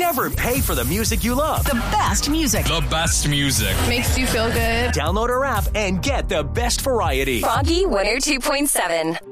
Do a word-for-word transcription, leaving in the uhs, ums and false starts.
Never pay for the music you love. The best music. The best music. Makes you feel good. Download our app and get the best variety. Froggy one oh two point seven.